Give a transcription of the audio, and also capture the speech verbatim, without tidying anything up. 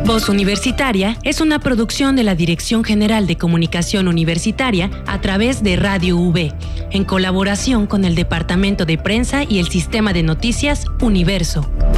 Voz Universitaria es una producción de la Dirección General de Comunicación Universitaria a través de Radio U V, en colaboración con el Departamento de Prensa y el Sistema de Noticias Universo.